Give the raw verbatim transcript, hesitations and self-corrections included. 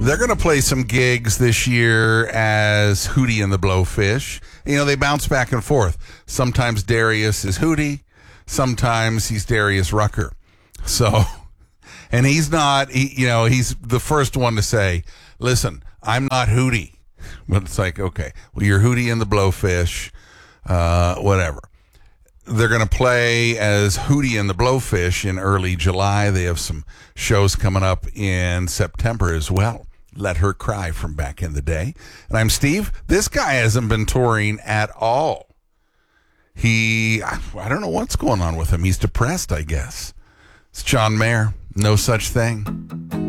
they're going to play some gigs this year as Hootie and the Blowfish. You know, they bounce back and forth. Sometimes Darius is Hootie. Sometimes he's Darius Rucker. So, and he's not, he, you know, he's the first one to say, listen, I'm not Hootie. But it's like, okay, well, you're Hootie and the Blowfish, uh, whatever. They're going to play as Hootie and the Blowfish in early July. They have some shows coming up in September as well. Let Her Cry from back in the day. And I'm Steve. This guy hasn't been touring at all. He, I don't know what's going on with him. He's depressed, I guess. It's John Mayer. No Such Thing.